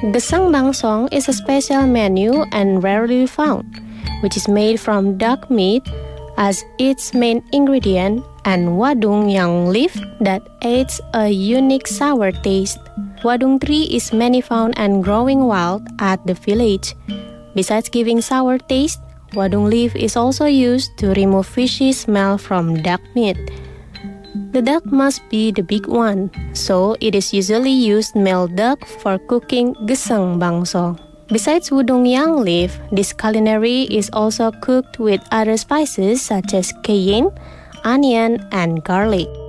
Gesang bangsong is a special menu and rarely found, which is made from duck meat as its main ingredient and wadung yang leaf that adds a unique sour taste. Wadung tree is many found and growing wild at the village. Besides giving sour taste, wadung leaf is also used to remove fishy smell from duck meat. The duck must be the big one, so it is usually used male duck for cooking gesang bangsong. Besides wadung yang leaf, this culinary is also cooked with other spices such as cayenne, onion, and garlic.